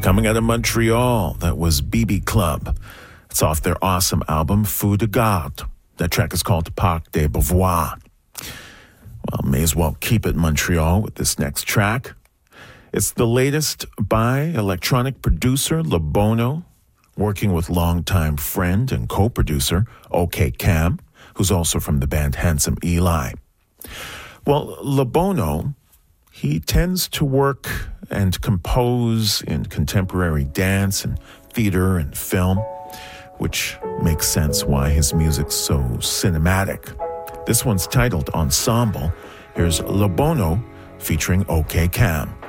Coming out of Montreal, that was BB Club. It's off their awesome album, Feu de Garde. That track is called Parc des Beauvoirs. Well, may as well keep it Montreal with this next track. It's the latest by electronic producer Le Bono, working with longtime friend and co-producer OK Cam, who's also from the band Handsome Eli. Well, Le Bono, he tends to work and compose in contemporary dance and theater and film, which makes sense why his music's so cinematic. This one's titled Ensemble. Here's Le Bono featuring OK Cam.